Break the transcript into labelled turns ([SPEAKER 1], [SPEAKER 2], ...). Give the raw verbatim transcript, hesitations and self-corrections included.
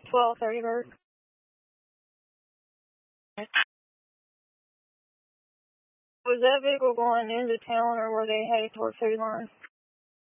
[SPEAKER 1] twelve thirty Burke. Was that vehicle going into town or were they headed towards Food Line?